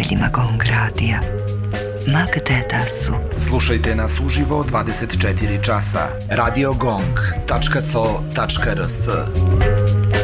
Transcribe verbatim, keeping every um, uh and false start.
voditeljima Gong Radija, ma gde da su. Slušajte nas uživo dvadeset četiri časa. radio gong tačka co tačka rs